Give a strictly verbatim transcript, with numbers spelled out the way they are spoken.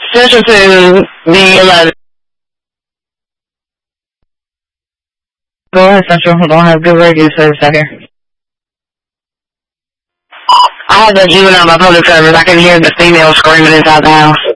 Central to the eleven. Go ahead, Central. We don't have good radio service out here. I have that juvenile on my public service. I can hear the female screaming inside the house.